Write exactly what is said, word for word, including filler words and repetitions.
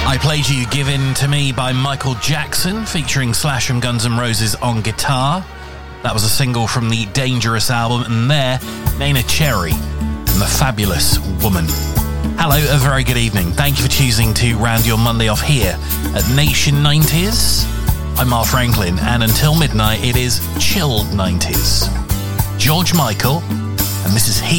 I played you Given to Me by Michael Jackson, featuring Slash from Guns N' Roses on guitar. That was a single from the Dangerous album, and there, Neneh Cherry and The Fabulous Woman. Hello, a very good evening. Thank you for choosing to round your Monday off here at Nation nineties. I'm Mark Franklin, and until midnight, it is Chilled nineties. George Michael, and this is He.